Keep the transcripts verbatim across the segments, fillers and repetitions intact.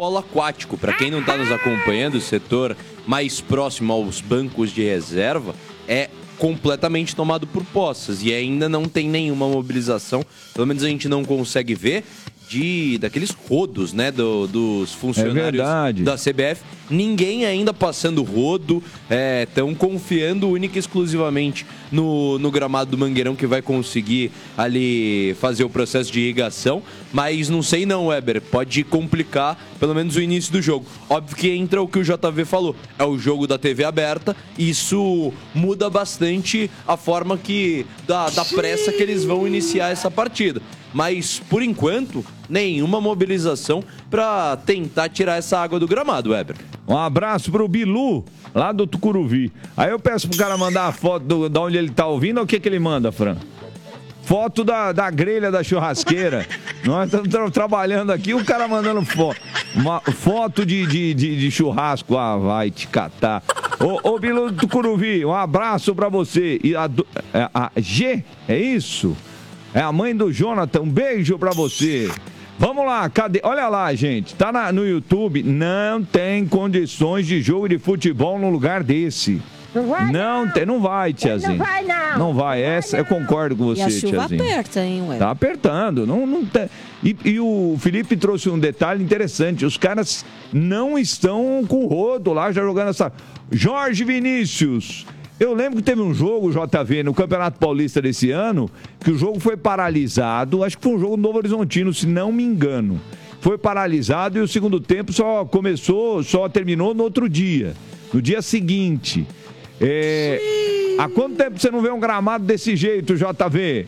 polo aquático. Para quem não está nos acompanhando, o setor mais próximo aos bancos de reserva é completamente tomado por poças e ainda não tem nenhuma mobilização, pelo menos a gente não consegue ver, de daqueles rodos, né, do, dos funcionários é da C B F. Ninguém ainda passando rodo, estão é, confiando única e exclusivamente no, no gramado do Mangueirão, que vai conseguir ali fazer o processo de irrigação, mas não sei não, Weber, pode complicar pelo menos o início do jogo. Óbvio que entra o que o J V falou, é o jogo da T V aberta, isso muda bastante a forma que da, da pressa que eles vão iniciar essa partida. Mas, por enquanto, nenhuma mobilização para tentar tirar essa água do gramado, Weber. Um abraço pro Bilu, lá do Tucuruvi. Aí eu peço pro cara mandar a foto do, de onde ele tá ouvindo, ou o que que ele manda, Fran? Foto da, da grelha da churrasqueira. Nós estamos tra- trabalhando aqui, o cara mandando fo- uma foto de, de, de, de churrasco. Ah, vai te catar. Ô, ô Bilu do Tucuruvi, um abraço pra você. E a, do- a, a G, é isso? É a mãe do Jonathan, um beijo pra você. Vamos lá, cadê? Olha lá, gente, tá na, no YouTube, não tem condições de jogo de futebol num lugar desse. Não vai, não. não. Tem, não vai, tiazinha. Não vai, não. Não vai, essa eu concordo com você, E a chuva tiazinha. aperta, hein, ué? Tá apertando, não, não tem. E, e o Felipe trouxe um detalhe interessante, os caras não estão com rodo lá, já jogando essa... Jorge Vinícius... Eu lembro que teve um jogo, J V, no Campeonato Paulista desse ano, que o jogo foi paralisado, acho que foi um jogo do Novo Horizontino, se não me engano. Foi paralisado e o segundo tempo só começou, só terminou no outro dia, no dia seguinte. É, há quanto tempo você não vê um gramado desse jeito, J V?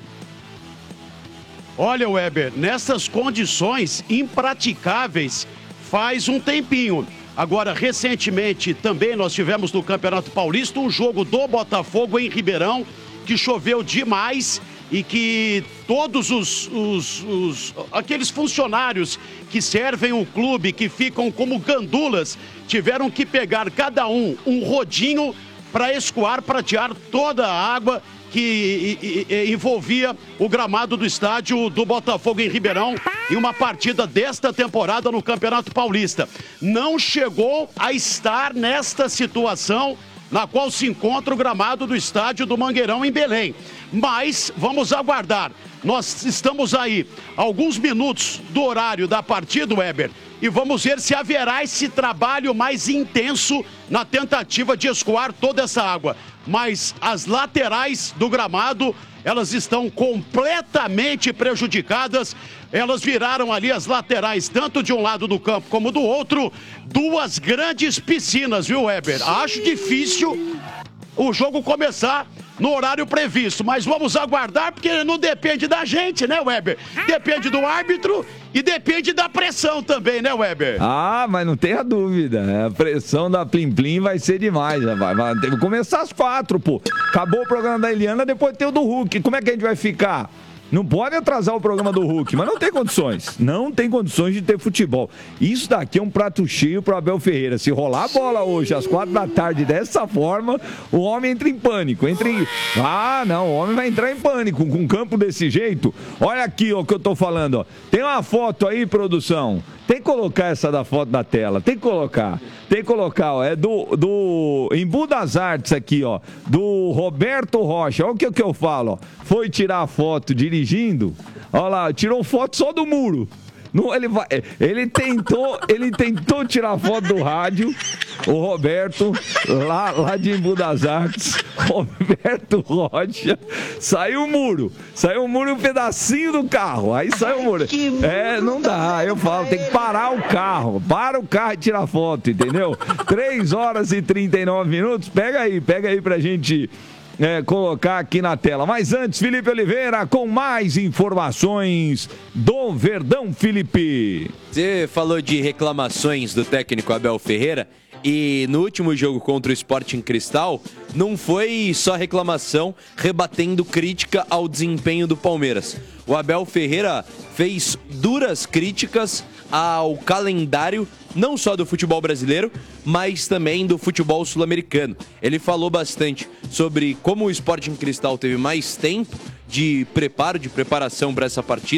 Olha, Weber, nessas condições impraticáveis faz um tempinho. Agora, recentemente, também nós tivemos no Campeonato Paulista um jogo do Botafogo em Ribeirão, que choveu demais e que todos os, os, os aqueles funcionários que servem o clube, que ficam como gandulas, tiveram que pegar cada um um rodinho para escoar, para tirar toda a água que e, e, envolvia o gramado do estádio do Botafogo em Ribeirão em uma partida desta temporada no Campeonato Paulista. Não chegou a estar nesta situação na qual se encontra o gramado do estádio do Mangueirão em Belém. Mas vamos aguardar. Nós estamos aí alguns minutos do horário da partida, Weber, e vamos ver se haverá esse trabalho mais intenso na tentativa de escoar toda essa água. Mas as laterais do gramado, elas estão completamente prejudicadas. Elas viraram ali as laterais, tanto de um lado do campo como do outro, duas grandes piscinas, viu, Weber? Acho difícil o jogo começar no horário previsto, mas vamos aguardar, porque não depende da gente, né, Weber? Depende do árbitro e depende da pressão também, né, Weber? Ah, mas não tenha dúvida, a pressão da Plim Plim vai ser demais, vai, vai ter que começar às quatro, pô. Acabou o programa da Eliana, depois tem o do Hulk, como é que a gente vai ficar? Não pode atrasar o programa do Hulk, mas não tem condições. Não tem condições de ter futebol. Isso daqui é um prato cheio pro Abel Ferreira. Se rolar a bola hoje às quatro da tarde dessa forma, o homem entra em pânico. Entra em... Ah, não, o homem vai entrar em pânico com um campo desse jeito. Olha aqui ó, o que eu tô falando. Ó. Tem uma foto aí, produção. Tem que colocar essa da foto na tela. Tem que colocar. Tem que colocar, ó. É do, do Embu das Artes aqui, ó. Do Roberto Rocha. Olha o que, que eu falo, ó. Foi tirar a foto dirigindo. Olha lá, tirou foto só do muro. Não, ele, vai, ele, tentou, ele tentou tirar foto do rádio, o Roberto, lá, lá de Embu das Artes, Roberto Rocha, saiu o muro, saiu o muro e um pedacinho do carro, aí saiu o muro. É, não dá, eu falo, tem que parar o carro, para o carro e tira foto, entendeu? três horas e trinta e nove minutos, pega aí, pega aí pra gente... É, colocar aqui na tela. Mas antes, Felipe Oliveira com mais informações do Verdão, Felipe. Você falou de reclamações do técnico Abel Ferreira e no último jogo contra o Sporting Cristal não foi só reclamação rebatendo crítica ao desempenho do Palmeiras. O Abel Ferreira fez duras críticas ao calendário não só do futebol brasileiro, mas também do futebol sul-americano. Ele falou bastante sobre como o Sporting Cristal teve mais tempo de preparo, de preparação para essa partida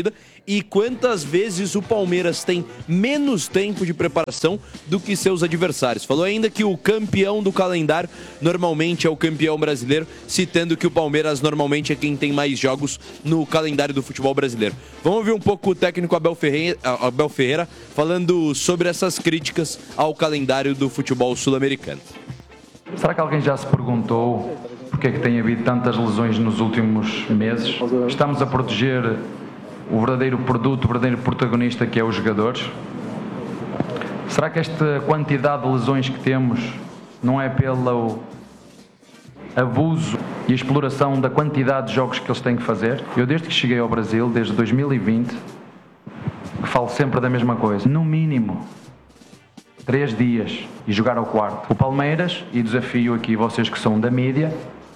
e quantas vezes o Palmeiras tem menos tempo de preparação do que seus adversários. Falou ainda que o campeão do calendário normalmente é o campeão brasileiro, citando que o Palmeiras normalmente é quem tem mais jogos no calendário do futebol brasileiro. Vamos ouvir um pouco o técnico Abel Ferreira, Abel Ferreira falando sobre essas críticas ao calendário do futebol sul-americano. Será que alguém já se perguntou porque é que tem havido tantas lesões nos últimos meses? Estamos a proteger o verdadeiro produto, o verdadeiro protagonista, que é os jogadores? Será que esta quantidade de lesões que temos não é pelo abuso e exploração da quantidade de jogos que eles têm que fazer? Eu, desde que cheguei ao Brasil, desde dois mil e vinte, falo sempre da mesma coisa. No mínimo três dias e jogar ao quarto. O Palmeiras, e desafio aqui vocês que são da mídia,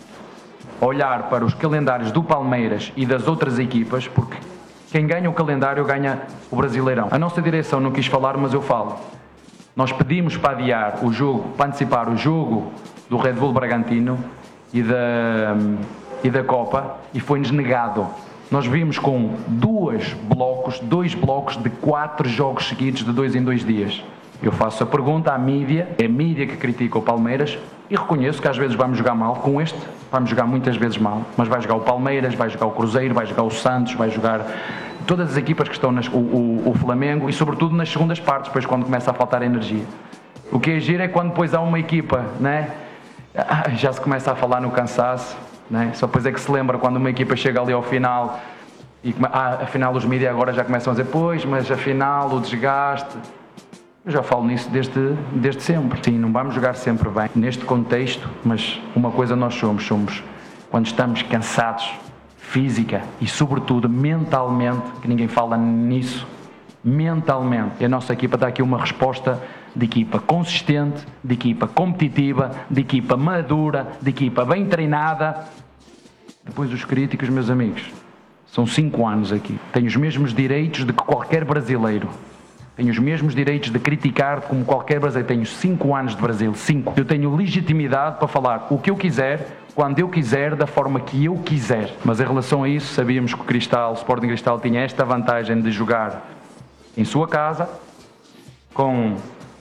olhar para os calendários do Palmeiras e das outras equipas, porque quem ganha o calendário ganha o Brasileirão. A nossa direção não quis falar, mas eu falo. Nós pedimos para adiar o jogo, para antecipar o jogo do Red Bull Bragantino e da, e da Copa, e foi-nos negado. Nós vimos com dois blocos, dois blocos de quatro jogos seguidos de dois em dois dias. Eu faço a pergunta à mídia, é a mídia que critica o Palmeiras, e reconheço que às vezes vamos jogar mal. Com este, vamos jogar muitas vezes mal, mas vai jogar o Palmeiras, vai jogar o Cruzeiro, vai jogar o Santos, vai jogar todas as equipas que estão, nas, o, o, o Flamengo, e sobretudo nas segundas partes, depois quando começa a faltar energia. O que é giro é quando depois há uma equipa, né? Já se começa a falar no cansaço, né? Só depois é que se lembra quando uma equipa chega ali ao final, e ah, afinal os mídias agora já começam a dizer, pois, mas afinal o desgaste... Eu já falo nisso desde, desde sempre. Sim, não vamos jogar sempre bem neste contexto, mas uma coisa nós somos, somos quando estamos cansados, física e sobretudo mentalmente, que ninguém fala nisso, mentalmente. E a nossa equipa dá aqui uma resposta de equipa consistente, de equipa competitiva, de equipa madura, de equipa bem treinada. Depois os críticos, meus amigos, são cinco anos aqui. Tenho os mesmos direitos de que qualquer brasileiro. Tenho os mesmos direitos de criticar como qualquer brasileiro. Tenho cinco anos de Brasil, cinco. Eu tenho legitimidade para falar o que eu quiser, quando eu quiser, da forma que eu quiser. Mas em relação a isso, sabíamos que o Cristal, o Sporting Cristal, tinha esta vantagem de jogar em sua casa, com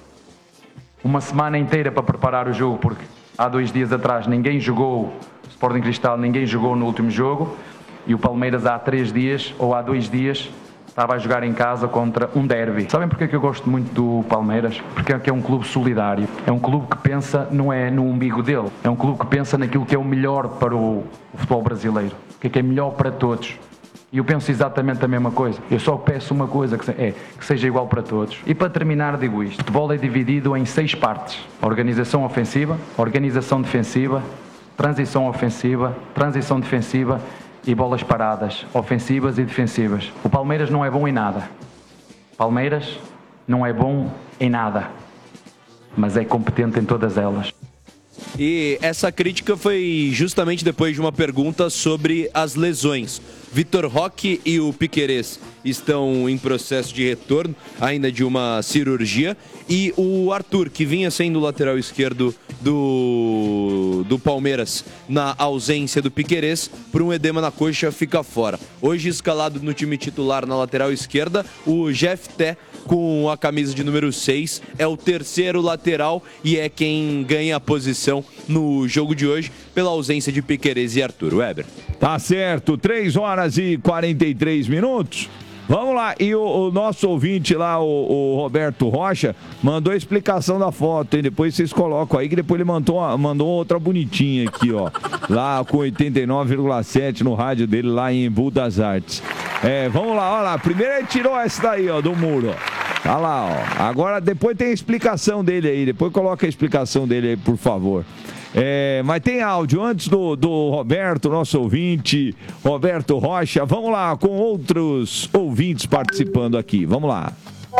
uma semana inteira para preparar o jogo, porque há dois dias atrás ninguém jogou, o Sporting Cristal, ninguém jogou no último jogo, e o Palmeiras há três dias, ou há dois dias, estava a jogar em casa contra um derby. Sabem porque é que eu gosto muito do Palmeiras? Porque é que é um clube solidário. É um clube que pensa, não é no umbigo dele, é um clube que pensa naquilo que é o melhor para o, o futebol brasileiro, o que é que é melhor para todos. E eu penso exatamente a mesma coisa. Eu só peço uma coisa, que é que seja igual para todos. E para terminar digo isto. O futebol é dividido em seis partes. Organização ofensiva, organização defensiva, transição ofensiva, transição defensiva e bolas paradas, ofensivas e defensivas. O Palmeiras não é bom em nada. Palmeiras não é bom em nada, mas é competente em todas elas. E essa crítica foi justamente depois de uma pergunta sobre as lesões. Vitor Roque e o Piquerez estão em processo de retorno, ainda de uma cirurgia. E o Arthur, que vinha sendo o lateral esquerdo do, do Palmeiras na ausência do Piquerez, por um edema na coxa, fica fora. Hoje escalado no time titular na lateral esquerda, o Jefté, com a camisa de número seis, é o terceiro lateral e é quem ganha a posição no jogo de hoje pela ausência de Piquerez e Arthur. Weber. Tá certo, três horas e quarenta e três minutos. Vamos lá, e o, o nosso ouvinte lá, o, o Roberto Rocha, mandou a explicação da foto, hein? Depois vocês colocam aí, que depois ele mandou, uma, mandou outra bonitinha aqui, ó. Lá com oitenta e nove vírgula sete no rádio dele, lá em Embu das Artes. É, vamos lá, olha lá. Primeiro ele tirou essa daí, ó, do muro, ó. Olha lá, ó. Agora depois tem a explicação dele aí, depois coloca a explicação dele aí, por favor. É, mas tem áudio antes do, do Roberto, nosso ouvinte, Roberto Rocha. Vamos lá, com outros ouvintes participando aqui. Vamos lá.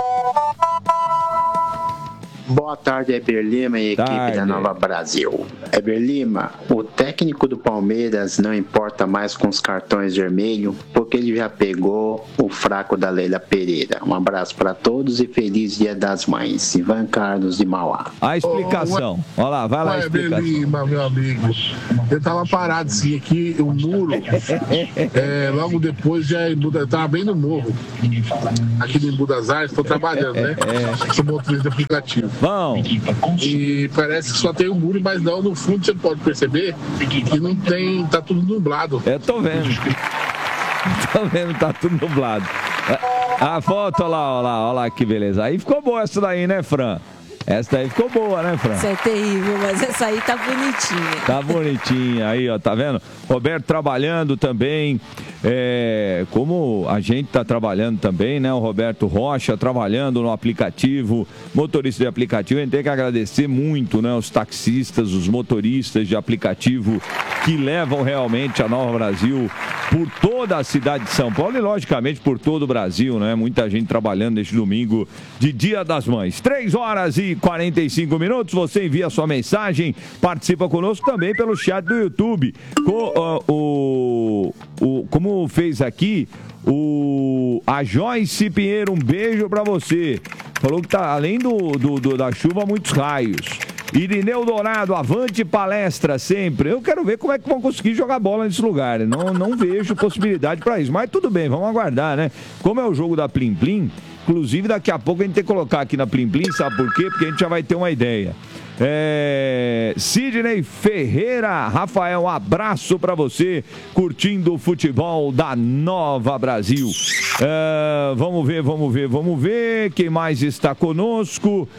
Boa tarde, Heber Lima e equipe tarde. da Nova Brasil. Heber Lima, o técnico do Palmeiras não importa mais com os cartões vermelhos, porque ele já pegou o fraco da Leila Pereira. Um abraço para todos e feliz Dia das Mães. Ivan Carlos de Mauá. A explicação. Oh, Olha lá, vai lá a explicação. Lima, meu amigo. Eu tava parado assim aqui, o muro, é, logo depois já eu tava bem no morro. Aqui em Budas Artes, estou trabalhando, né? É. Sou motorista de aplicativo. Bom. E parece que só tem um muro, mas não, no fundo você pode perceber que não tem, tá tudo nublado. Eu tô vendo. Tô vendo, tá tudo nublado. A foto, olha lá, olha lá, olha lá que beleza. Aí ficou boa essa daí, né, Fran? Essa daí ficou boa, né, Fran? Isso é terrível, mas essa aí tá bonitinha. Tá bonitinha aí, ó, tá vendo? Roberto trabalhando também, é, como a gente tá trabalhando também, né? O Roberto Rocha trabalhando no aplicativo, motorista de aplicativo. A gente tem que agradecer muito, né? Os taxistas, os motoristas de aplicativo que levam realmente a Nova Brasil por toda a cidade de São Paulo e, logicamente, por todo o Brasil, né? Muita gente trabalhando neste domingo de Dia das Mães. Três horas e quarenta e cinco minutos, você envia sua mensagem, participa conosco também pelo chat do YouTube. Com, uh, o, o, como fez aqui o, a Joyce Pinheiro, um beijo pra você. Falou que tá, além do, do, do da chuva, muitos raios. Irineu Dourado, avante palestra sempre. Eu quero ver como é que vão conseguir jogar bola nesse lugar. Não, não vejo possibilidade para isso. Mas tudo bem, vamos aguardar, né? Como é o jogo da Plim Plim, inclusive daqui a pouco a gente tem que colocar aqui na Plim Plim, sabe por quê? Porque a gente já vai ter uma ideia. É... Sidney Ferreira, Rafael, um abraço para você, curtindo o futebol da Nova Brasil. É... Vamos ver, vamos ver, vamos ver quem mais está conosco.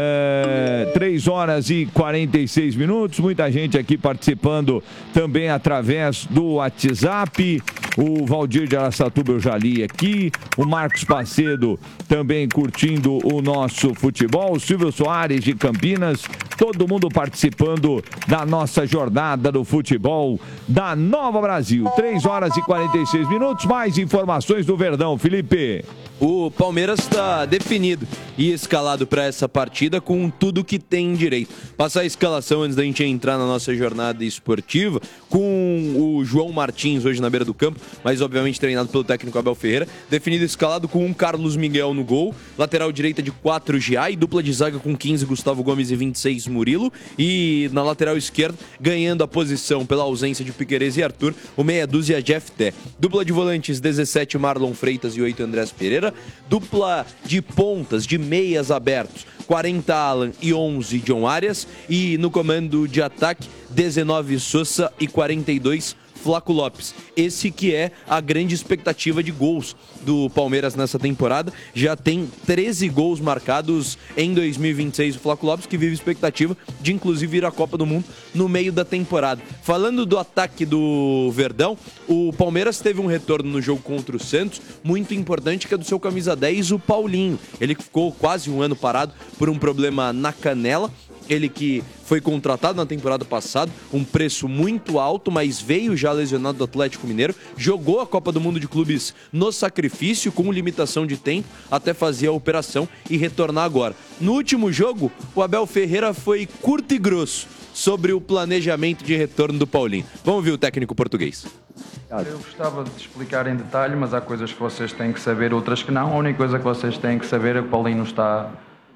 É... três horas e quarenta e seis minutos, muita gente aqui participando também através do WhatsApp. O Valdir de Araçatuba eu já li aqui, o Marcos Pacedo também curtindo o nosso futebol, o Silvio Soares de Campinas, todo mundo participando da nossa jornada do futebol da Nova Brasil. três horas e quarenta e seis minutos, mais informações do Verdão, Felipe. O Palmeiras está definido e escalado para essa partida com tudo que tem direito. Passar a escalação antes da gente entrar na nossa jornada esportiva com o João Martins hoje na beira do campo, mas obviamente treinado pelo técnico Abel Ferreira. Definido escalado com um Carlos Miguel no gol, lateral direita de quatro G A e dupla de zaga com quinze Gustavo Gomes e vinte e seis Murilo. E na lateral esquerda, ganhando a posição pela ausência de Piquerez e Arthur, o meia dúzia Jeff Té. Dupla de volantes dezessete Marlon Freitas e oito Andrés Pereira. Dupla de pontas, de meias abertos, quarenta Alan e onze John Arias. E no comando de ataque, dezenove Sousa e quarenta e dois Flaco Lopes. Esse que é a grande expectativa de gols do Palmeiras nessa temporada. Já tem treze gols marcados em dois mil e vinte e seis. O Flaco Lopes que vive expectativa de inclusive ir à Copa do Mundo no meio da temporada. Falando do ataque do Verdão, o Palmeiras teve um retorno no jogo contra o Santos muito importante, que é do seu camisa dez, o Paulinho. Ele ficou quase um ano parado por um problema na canela. Ele que foi contratado na temporada passada, um preço muito alto, mas veio já lesionado do Atlético Mineiro, jogou a Copa do Mundo de Clubes no sacrifício, com limitação de tempo, até fazer a operação e retornar agora. No último jogo, o Abel Ferreira foi curto e grosso sobre o planejamento de retorno do Paulinho. Vamos ouvir o técnico português. Eu gostava de explicar em detalhe, mas há coisas que vocês têm que saber, outras que não. A única coisa que vocês têm que saber é que o Paulinho está...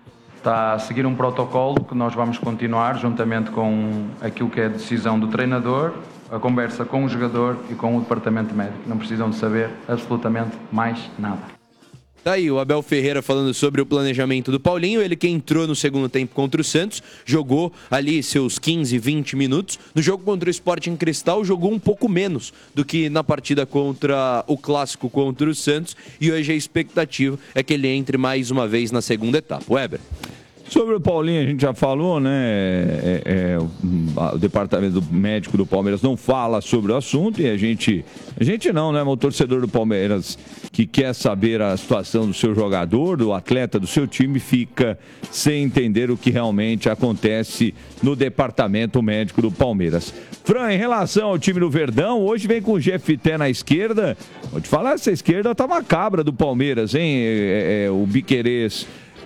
está a seguir um protocolo que nós vamos continuar, juntamente com aquilo que é a decisão do treinador, a conversa com o jogador e com o departamento médico. Não precisam de saber absolutamente mais nada. Tá aí o Abel Ferreira falando sobre o planejamento do Paulinho, ele que entrou no segundo tempo contra o Santos, jogou ali seus quinze, vinte minutos. No jogo contra o Sporting Cristal, jogou um pouco menos do que na partida contra o Clássico contra o Santos, e hoje a expectativa é que ele entre mais uma vez na segunda etapa. Weber. Sobre o Paulinho, a gente já falou, né? É, é, o, o departamento médico do Palmeiras não fala sobre o assunto e a gente, a gente não, né? O torcedor do Palmeiras que quer saber a situação do seu jogador, do atleta, do seu time, fica sem entender o que realmente acontece no departamento médico do Palmeiras. Fran, em relação ao time do Verdão, hoje vem com o G F T na esquerda. Vou te falar, essa esquerda tá macabra do Palmeiras, hein? É, é, o Piquerez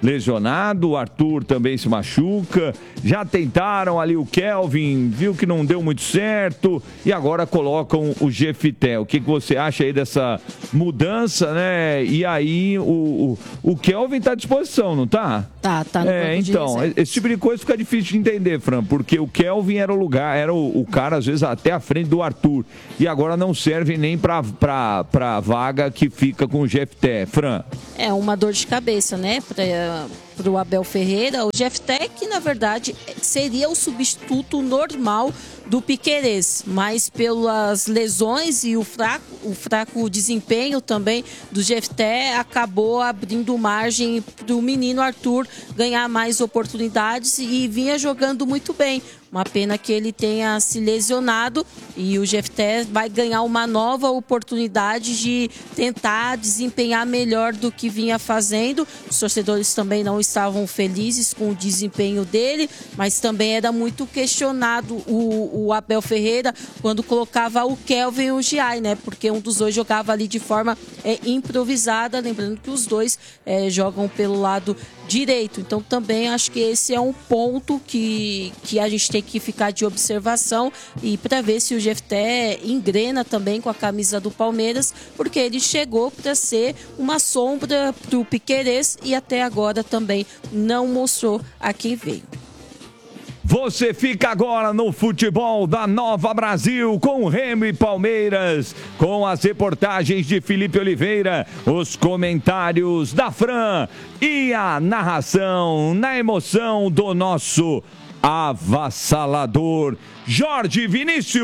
lesionado, o Arthur também se machuca, já tentaram ali o Kelvin, viu que não deu muito certo e agora colocam o Jefité. O que, que você acha aí dessa mudança, né? E aí o, o, o Kelvin tá à disposição, não tá? Tá, tá no É, banco de então, reserva. esse tipo de coisa fica difícil de entender, Fran, porque o Kelvin era o lugar, era o, o cara, às vezes, até à frente do Arthur. E agora não serve nem pra, pra, pra vaga que fica com o Jefté. Fran. É uma dor de cabeça, né, para o Abel Ferreira. O Jefté, que na verdade seria o substituto normal do Piquerez, mas pelas lesões e o fraco, o fraco desempenho também do Jefté acabou abrindo margem para o menino Arthur ganhar mais oportunidades e vinha jogando muito bem. Uma pena que ele tenha se lesionado e o Jefté vai ganhar uma nova oportunidade de tentar desempenhar melhor do que vinha fazendo. Os torcedores também não estavam felizes com o desempenho dele, mas também era muito questionado o, o Abel Ferreira quando colocava o Kelvin e o Giai, né? Porque um dos dois jogava ali de forma é, improvisada, lembrando que os dois é, jogam pelo lado direito. Então também acho que esse é um ponto que, que a gente tem que ficar de observação e para ver se o Jefté engrena também com a camisa do Palmeiras, porque ele chegou para ser uma sombra para o Piquerez e até agora também não mostrou a quem veio. Você fica agora no futebol da Nova Brasil com Remo e Palmeiras, com as reportagens de Felipe Oliveira, os comentários da Fran e a narração na emoção do nosso avassalador Jorge Vinícius.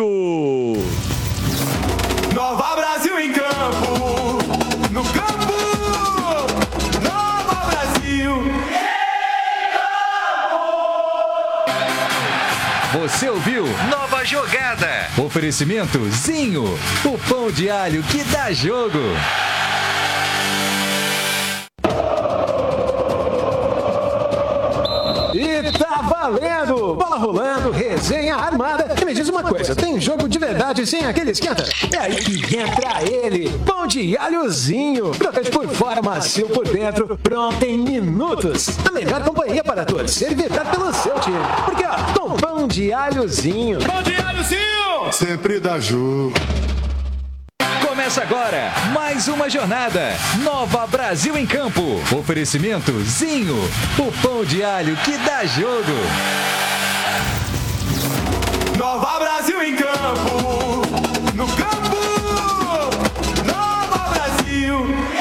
Nova Brasil em campo, no campo, Nova Brasil. Você ouviu Nova Jogada. Oferecimento Zinho, o pão de alho que dá jogo. E tá valendo! Bola rolando, resenha armada. E me diz uma coisa, tem jogo de verdade sem aquele esquenta? É aí que entra ele, pão de alhozinho. Crocante por fora, macio por dentro, pronto em minutos. A melhor companhia para torcer e vibrar pelo seu time. Porque, ó, com pão de alhozinho. Pão de alhozinho! Sempre dá jogo. Começa agora mais uma jornada. Nova Brasil em campo. Oferecimento Zinho, o pão de alho que dá jogo. Nova Brasil em campo, no campo, Nova Brasil.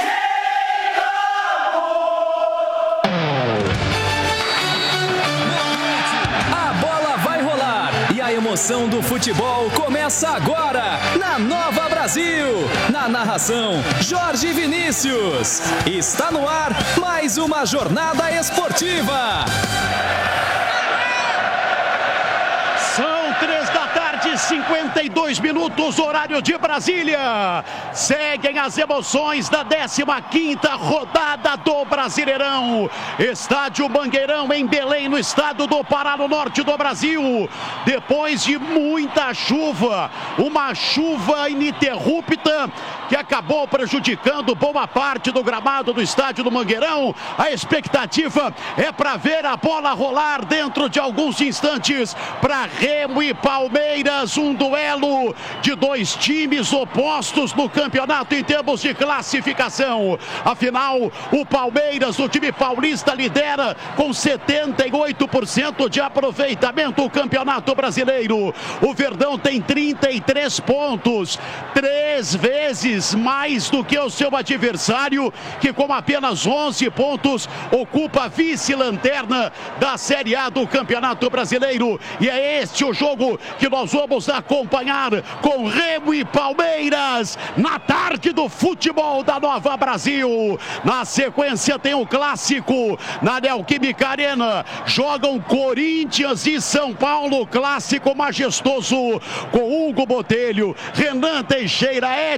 A bola vai rolar e a emoção do futebol começa agora na Nova Brasil. Na narração, Jorge Vinícius. Está no ar mais uma jornada esportiva. São três da tarde, cinquenta e dois minutos, horário de Brasília. Seguem as emoções da décima quinta rodada do Brasileirão. Estádio Mangueirão, em Belém, no estado do Pará, no norte do Brasil. Depois de muita chuva, uma chuva ininterrupta que acabou prejudicando boa parte do gramado do estádio do Mangueirão. A expectativa é para ver a bola rolar dentro de alguns instantes para Remo e Palmeiras, um duelo de dois times opostos no campeonato em termos de classificação. Afinal, o Palmeiras, o time paulista, lidera com setenta e oito por cento de aproveitamento do Campeonato Brasileiro. O Verdão tem trinta e três pontos, três vezes mais do que o seu adversário, que com apenas onze pontos ocupa a vice-lanterna da Série A do Campeonato Brasileiro. E é este o jogo que nós vamos acompanhar com Remo e Palmeiras na tarde do futebol da Nova Brasil. Na sequência tem o clássico na Neoquímica Arena. Jogam Corinthians e São Paulo, clássico majestoso com Hugo Botelho, Renan Teixeira, Edson Rufino,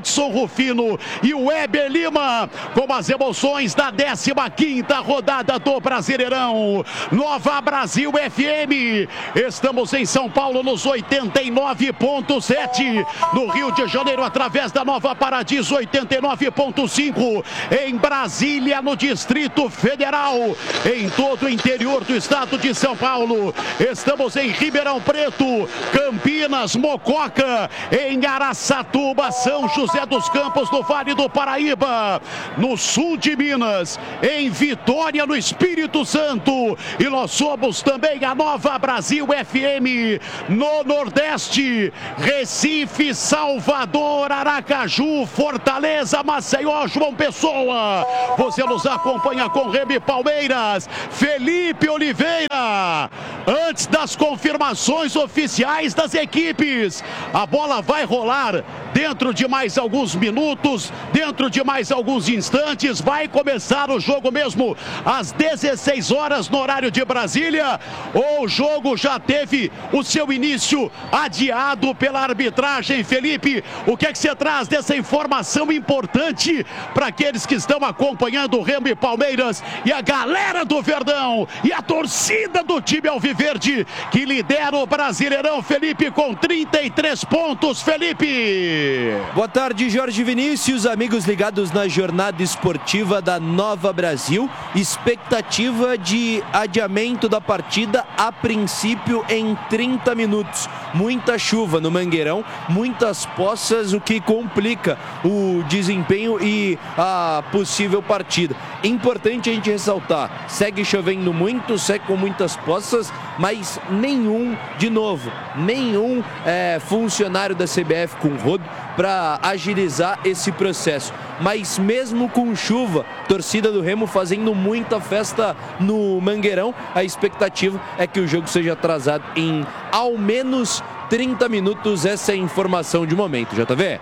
Rufino e o Weber Lima com as emoções da décima quinta rodada do Brasileirão. Nova Brasil F M. Estamos em São Paulo nos oitenta e nove ponto sete. No Rio de Janeiro através da Nova Paradiso oitenta e nove ponto cinco. Em Brasília, no Distrito Federal. Em todo o interior do estado de São Paulo. Estamos em Ribeirão Preto, Campinas, Mococa, em Araçatuba, São José dos Campos, no Vale do Paraíba, no sul de Minas, em Vitória, no Espírito Santo, e nós somos também a Nova Brasil F M no Nordeste, Recife, Salvador, Aracaju, Fortaleza, Maceió, João Pessoa. Você nos acompanha com Remo e Palmeiras, Felipe Oliveira. Antes das confirmações oficiais das equipes, a bola vai rolar dentro de mais alguns minutos, dentro de mais alguns instantes, vai começar o jogo mesmo às dezesseis horas no horário de Brasília, ou o jogo já teve o seu início adiado pela arbitragem? Felipe, o que é que você traz dessa informação importante para aqueles que estão acompanhando o Remo e Palmeiras e a galera do Verdão e a torcida do time alviverde que lidera o Brasileirão, Felipe, com trinta e três pontos, Felipe? Boa tarde, Jorge Vinícius, amigos ligados na jornada esportiva da Nova Brasil. Expectativa de adiamento da partida a princípio em trinta minutos. Muita chuva no Mangueirão, muitas poças, o que complica o desempenho e a possível partida. Importante a gente ressaltar, segue chovendo muito, segue com muitas poças, mas nenhum, de novo, nenhum é, funcionário da C B F com rodo para agilizar esse processo. Mas mesmo com chuva, torcida do Remo fazendo muita festa no Mangueirão, a expectativa é que o jogo seja atrasado em ao menos trinta minutos. Essa é a informação de momento, J V.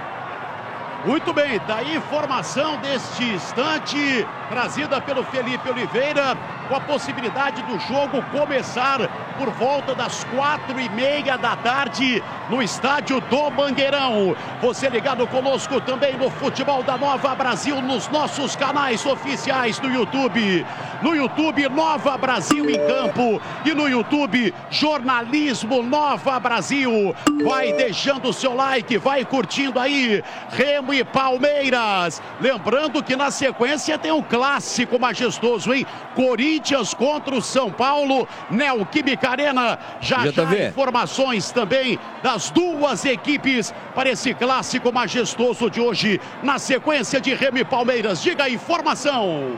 Muito bem, daí informação deste instante, trazida pelo Felipe Oliveira, com a possibilidade do jogo começar por volta das quatro e meia da tarde no estádio do Mangueirão. Você ligado conosco também no Futebol da Nova Brasil, nos nossos canais oficiais do YouTube. No YouTube, Nova Brasil em Campo, e no YouTube, Jornalismo Nova Brasil. Vai deixando o seu like, vai curtindo aí, Remo e Palmeiras. Lembrando que na sequência tem um clássico majestoso, hein? Corinthians contra o São Paulo, Neoquímica Arena. Já já informações também das duas equipes para esse clássico majestoso de hoje, na sequência de Remo e Palmeiras. Diga a informação.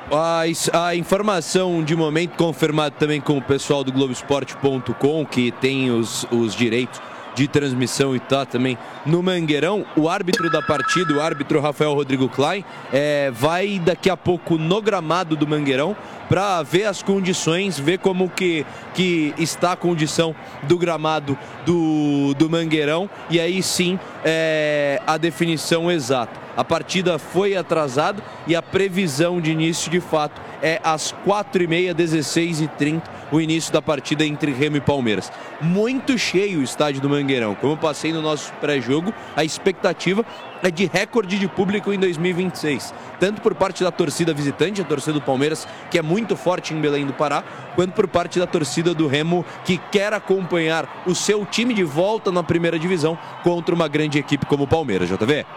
A, a informação de momento confirmada também com o pessoal do Globo Esporte ponto com, que tem os, os direitos de transmissão e tá também no Mangueirão. O árbitro da partida, o árbitro Rafael Rodrigo Klein, é, vai daqui a pouco no gramado do Mangueirão para ver as condições, ver como que, que está a condição do gramado do, do Mangueirão, e aí sim é, a definição exata. A partida foi atrasada e a previsão de início de fato é às quatro e meia, dezesseis e trinta, o início da partida entre Remo e Palmeiras. Muito cheio o estádio do Mangueirão. Como eu passei no nosso pré-jogo, a expectativa é de recorde de público em dois mil e vinte e seis. Tanto por parte da torcida visitante, a torcida do Palmeiras, que é muito forte em Belém do Pará, quanto por parte da torcida do Remo, que quer acompanhar o seu time de volta na primeira divisão contra uma grande equipe como o Palmeiras, J V.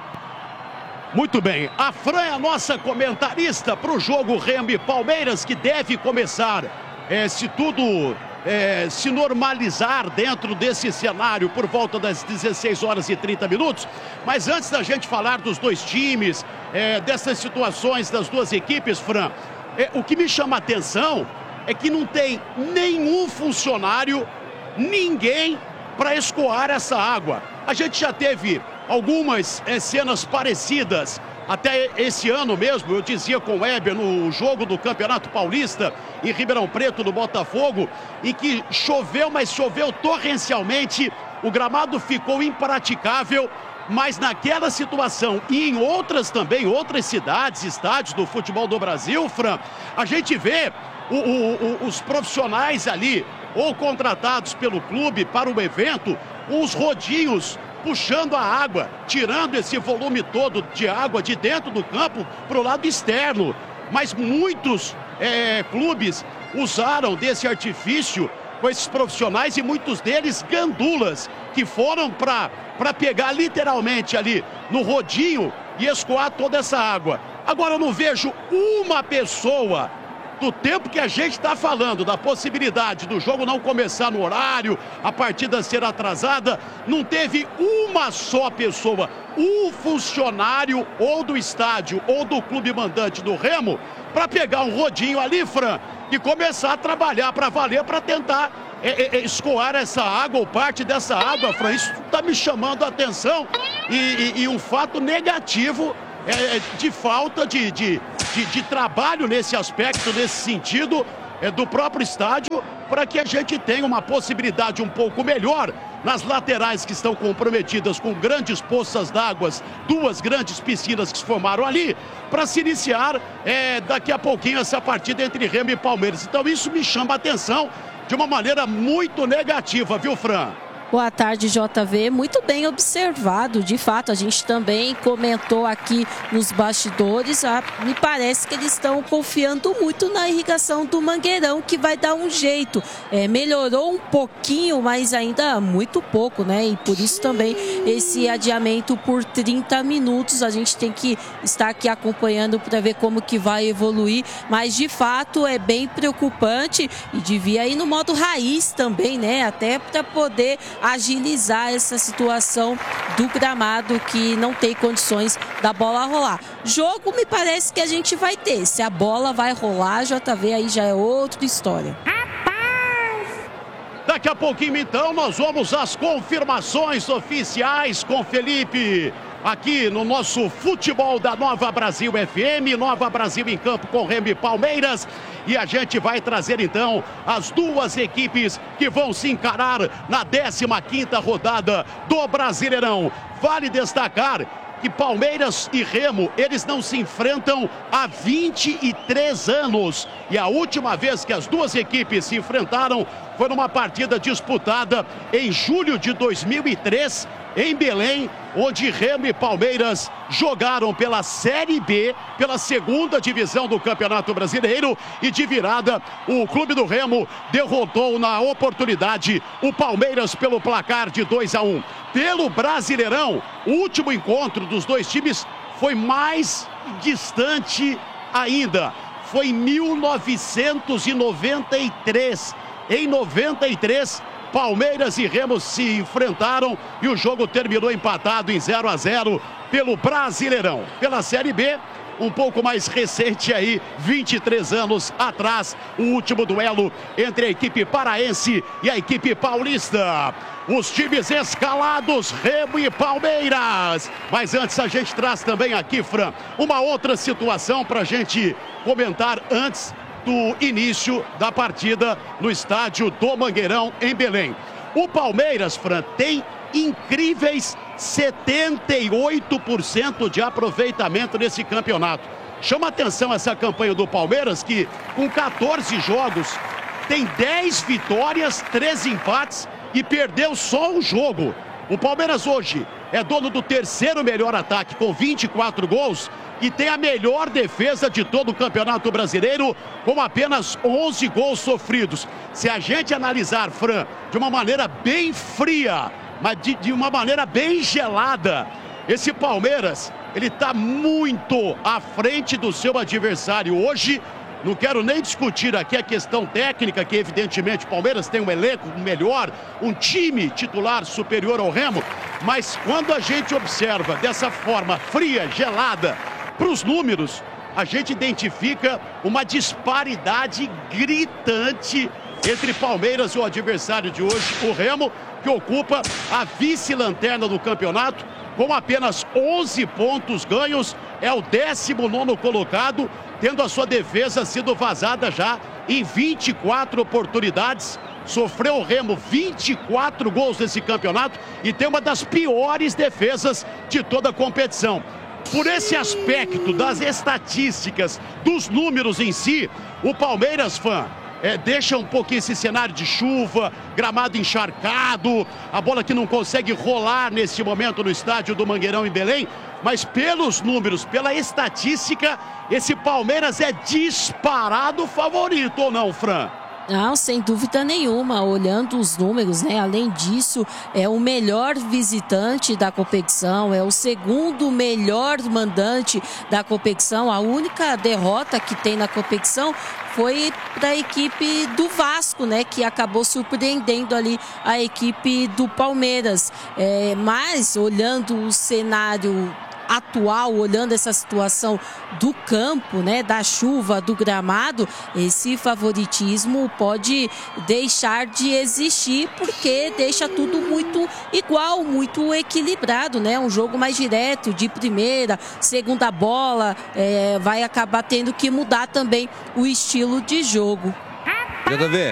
Muito bem, a Fran é a nossa comentarista para o jogo Remo e Palmeiras, que deve começar, é, se tudo é, se normalizar dentro desse cenário, por volta das dezesseis horas e trinta minutos. Mas antes da gente falar dos dois times, é, dessas situações das duas equipes, Fran, é, o que me chama a atenção é que não tem nenhum funcionário, ninguém para escoar essa água. A gente já teve algumas é, cenas parecidas, até esse ano mesmo, eu dizia com o Weber, no jogo do Campeonato Paulista, em Ribeirão Preto, no Botafogo, em que choveu, mas choveu torrencialmente, o gramado ficou impraticável, mas naquela situação e em outras também, outras cidades, estádios do futebol do Brasil, Fran, a gente vê o, o, o, os profissionais ali, ou contratados pelo clube para o evento, os rodinhos puxando a água, tirando esse volume todo de água de dentro do campo para o lado externo. Mas muitos é, clubes usaram desse artifício com esses profissionais e muitos deles gandulas, que foram para para pegar literalmente ali no rodinho e escoar toda essa água. Agora eu não vejo uma pessoa, do tempo que a gente está falando, da possibilidade do jogo não começar no horário, a partida ser atrasada, não teve uma só pessoa, um funcionário ou do estádio ou do clube mandante do Remo, para pegar um rodinho ali, Fran, e começar a trabalhar para valer, para tentar é, é, escoar essa água ou parte dessa água, Fran. Isso está me chamando a atenção e, e, e um fato negativo é, de falta de, de, de, de trabalho nesse aspecto, nesse sentido, é, do próprio estádio, para que a gente tenha uma possibilidade um pouco melhor nas laterais que estão comprometidas com grandes poças d'água, duas grandes piscinas que se formaram ali, para se iniciar é, daqui a pouquinho essa partida entre Remo e Palmeiras. Então isso me chama a atenção de uma maneira muito negativa, viu, Fran? Boa tarde, J V. Muito bem observado. De fato, a gente também comentou aqui nos bastidores. Ah, me parece que eles estão confiando muito na irrigação do Mangueirão, que vai dar um jeito. É, melhorou um pouquinho, mas ainda muito pouco, né? E por isso também esse adiamento por trinta minutos. A gente tem que estar aqui acompanhando para ver como que vai evoluir. Mas, de fato, é bem preocupante e devia ir no modo raiz também, né? Até para poder agilizar essa situação do gramado que não tem condições da bola rolar. Jogo me parece que a gente vai ter. Se a bola vai rolar, J V, aí já é outra história. Daqui a pouquinho, então, nós vamos às confirmações oficiais com Felipe, aqui no nosso futebol da Nova Brasil F M, Nova Brasil em campo com Remo e Palmeiras. E a gente vai trazer então as duas equipes que vão se encarar na décima quinta rodada do Brasileirão. Vale destacar que Palmeiras e Remo, eles não se enfrentam há vinte e três anos. E a última vez que as duas equipes se enfrentaram foi numa partida disputada em julho de dois mil e três, em Belém, onde Remo e Palmeiras jogaram pela Série B, pela segunda divisão do Campeonato Brasileiro, e de virada o clube do Remo derrotou na oportunidade o Palmeiras pelo placar de dois a um. Pelo Brasileirão, o último encontro dos dois times foi mais distante ainda. Foi em mil novecentos e noventa e três. Em noventa e três, Palmeiras e Remo se enfrentaram e o jogo terminou empatado em zero a zero pelo Brasileirão. Pela Série B, um pouco mais recente aí, vinte e três anos atrás, o último duelo entre a equipe paraense e a equipe paulista. Os times escalados, Remo e Palmeiras. Mas antes a gente traz também aqui, Fran, uma outra situação para a gente comentar antes do início da partida no estádio do Mangueirão, em Belém. O Palmeiras, Fran, tem incríveis setenta e oito por cento de aproveitamento nesse campeonato. Chama atenção essa campanha do Palmeiras, que com quatorze jogos tem dez vitórias, três empates e perdeu só um jogo. O Palmeiras hoje é dono do terceiro melhor ataque com vinte e quatro gols e tem a melhor defesa de todo o Campeonato Brasileiro com apenas onze gols sofridos. Se a gente analisar, Fran, de uma maneira bem fria, mas de, de uma maneira bem gelada, esse Palmeiras, ele está muito à frente do seu adversário hoje. Não quero nem discutir aqui a questão técnica, que evidentemente o Palmeiras tem um elenco melhor, um time titular superior ao Remo, mas quando a gente observa dessa forma fria, gelada, para os números, a gente identifica uma disparidade gritante entre Palmeiras e o adversário de hoje, o Remo, que ocupa a vice-lanterna do campeonato, com apenas onze pontos ganhos, é o décimo nono colocado, tendo a sua defesa sido vazada já em vinte e quatro oportunidades. Sofreu o Remo vinte e quatro gols nesse campeonato e tem uma das piores defesas de toda a competição. Por esse aspecto das estatísticas, dos números em si, o Palmeiras, fã, é, deixa um pouquinho esse cenário de chuva, gramado encharcado, a bola que não consegue rolar nesse momento no estádio do Mangueirão em Belém, mas pelos números, pela estatística, esse Palmeiras é disparado favorito, ou não, Fran? Não, sem dúvida nenhuma, olhando os números, né? Além disso, é o melhor visitante da competição, é o segundo melhor mandante da competição. A única derrota que tem na competição foi para a equipe do Vasco, né? Que acabou surpreendendo ali a equipe do Palmeiras. É, mas, olhando o cenário atual, olhando essa situação do campo, né, da chuva, do gramado, esse favoritismo pode deixar de existir, porque deixa tudo muito igual, muito equilibrado, né, um jogo mais direto, de primeira, segunda bola, é, vai acabar tendo que mudar também o estilo de jogo. J V.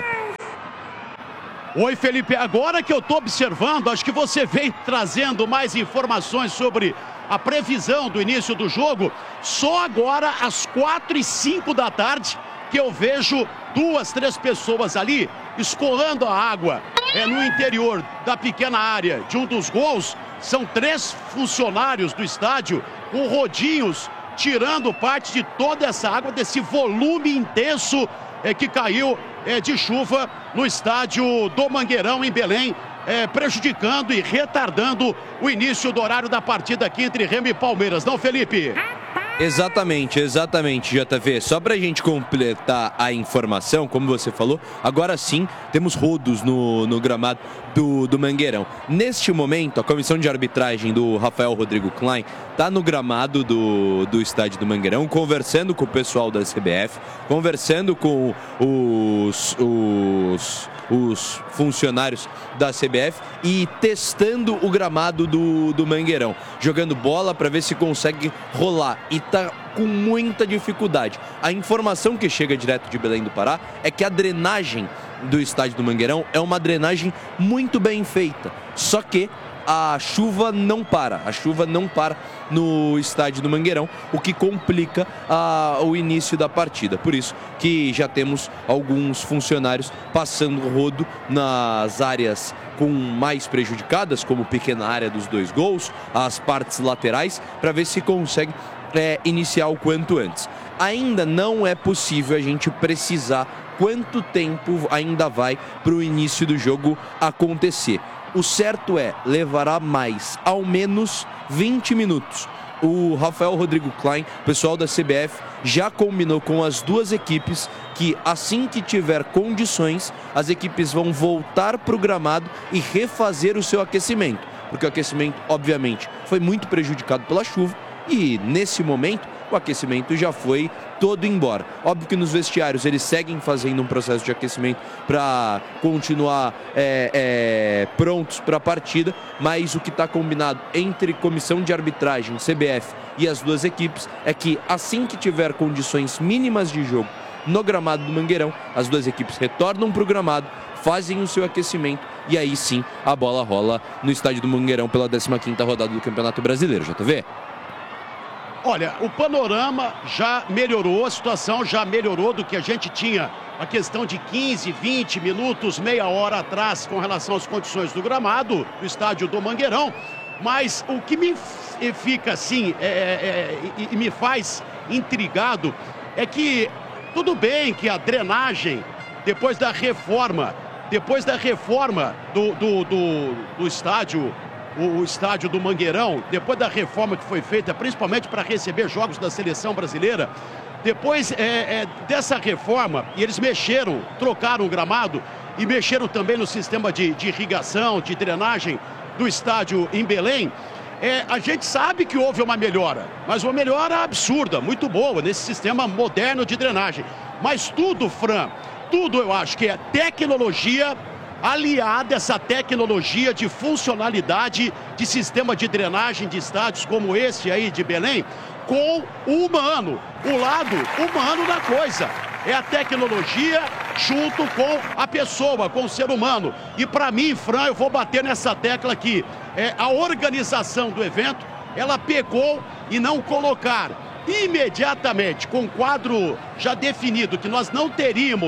Oi, Felipe, agora que eu tô observando, acho que você vem trazendo mais informações sobre a previsão do início do jogo. Só agora, às quatro e cinco da tarde, que eu vejo duas, três pessoas ali escoando a água é, no interior da pequena área de um dos gols. São três funcionários do estádio com rodinhos tirando parte de toda essa água, desse volume intenso é, que caiu é, de chuva no estádio do Mangueirão em Belém, É, prejudicando e retardando o início do horário da partida aqui entre Remo e Palmeiras. Não, Felipe? Exatamente, exatamente, J V. Só pra gente completar a informação, como você falou, agora sim temos rodos no, no gramado do, do Mangueirão. Neste momento, a comissão de arbitragem do Rafael Rodrigo Klein tá no gramado do, do estádio do Mangueirão, conversando com o pessoal da C B F, conversando com os, os, os funcionários da C B F e testando o gramado do, do Mangueirão, jogando bola para ver se consegue rolar, e tá com muita dificuldade. A informação que chega direto de Belém do Pará é que a drenagem do estádio do Mangueirão é uma drenagem muito bem feita, só que a chuva não para, a chuva não para no estádio do Mangueirão, o que complica ah, o início da partida. Por isso que já temos alguns funcionários passando rodo nas áreas com mais prejudicadas, como pequena área dos dois gols, as partes laterais, para ver se consegue é, iniciar o quanto antes. Ainda não é possível a gente precisar quanto tempo ainda vai para o início do jogo acontecer. O certo é, levará mais, ao menos vinte minutos. O Rafael Rodrigo Klein, pessoal da C B F, já combinou com as duas equipes que assim que tiver condições, as equipes vão voltar para o gramado e refazer o seu aquecimento. Porque o aquecimento, obviamente, foi muito prejudicado pela chuva e, nesse momento, o aquecimento já foi todo embora. Óbvio que nos vestiários eles seguem fazendo um processo de aquecimento para continuar é, é, prontos para a partida, mas o que está combinado entre comissão de arbitragem, C B F e as duas equipes é que assim que tiver condições mínimas de jogo no gramado do Mangueirão, as duas equipes retornam para o gramado, fazem o seu aquecimento e aí sim a bola rola no estádio do Mangueirão pela décima quinta rodada do Campeonato Brasileiro. J V. Olha, o panorama já melhorou, a situação já melhorou do que a gente tinha, a questão de quinze, vinte minutos, meia hora atrás com relação às condições do gramado, do estádio do Mangueirão. Mas o que me fica assim é, é, e, e me faz intrigado é que tudo bem que a drenagem, depois da reforma, depois da reforma do, do, do, do estádio, o, o estádio do Mangueirão, depois da reforma que foi feita, principalmente para receber jogos da seleção brasileira, depois é, é, dessa reforma, e eles mexeram, trocaram o gramado e mexeram também no sistema de, de irrigação, de drenagem do estádio em Belém, é, a gente sabe que houve uma melhora, mas uma melhora absurda, muito boa, nesse sistema moderno de drenagem. Mas tudo, Fran, tudo eu acho que é tecnologia aliada, essa tecnologia de funcionalidade de sistema de drenagem de estádios como esse aí de Belém, com o humano, o lado humano da coisa. É a tecnologia junto com a pessoa, com o ser humano. E para mim, Fran, eu vou bater nessa tecla aqui. É, a organização do evento, ela pegou e não colocar imediatamente, com o quadro já definido, que nós não teríamos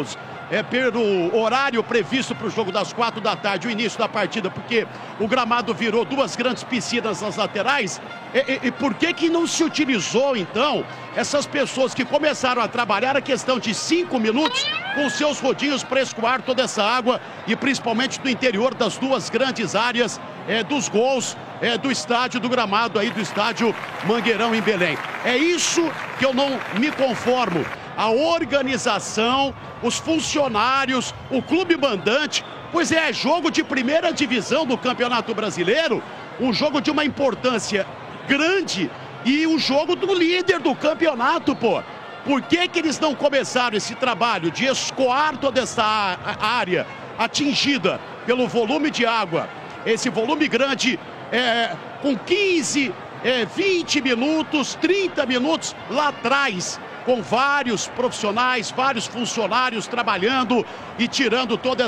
é, pelo horário previsto para o jogo das quatro da tarde, o início da partida, porque o gramado virou duas grandes piscinas nas laterais. E, e, e por que que não se utilizou, então, essas pessoas que começaram a trabalhar a questão de cinco minutos com seus rodinhos para escoar toda essa água e principalmente do interior das duas grandes áreas é, dos gols é, do estádio, do gramado aí do estádio Mangueirão em Belém. É isso que eu não me conformo. A organização, os funcionários, o clube mandante, pois é, jogo de primeira divisão do Campeonato Brasileiro, um jogo de uma importância grande e o jogo do líder do campeonato, pô. Por que que eles não começaram esse trabalho de escoar toda essa área atingida pelo volume de água, esse volume grande, é, com quinze, é, vinte minutos, trinta minutos lá atrás, com vários profissionais, vários funcionários trabalhando e tirando toda